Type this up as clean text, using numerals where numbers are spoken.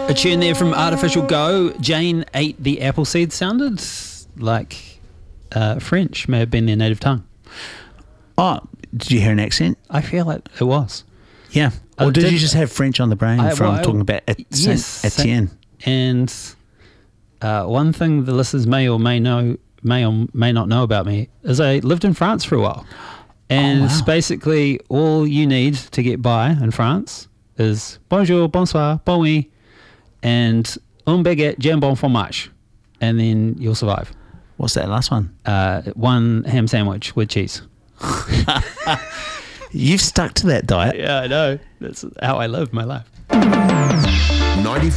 A tune there from Artificial Go. Jane ate the apple seed. Sounded like French, may have been their native tongue. Oh, did you hear an accent? I feel like it was. Yeah. Or did you just have French on the brain talking about Etienne? And one thing the listeners may or may not know about me is I lived in France for a while. And it's basically all you need to get by in France is bonjour, bonsoir, bon nuit, and un baguette, jambon fromage. And then you'll survive. What's that last one? One ham sandwich with cheese. You've stuck to that diet. Yeah, I know. That's how I live my life. 94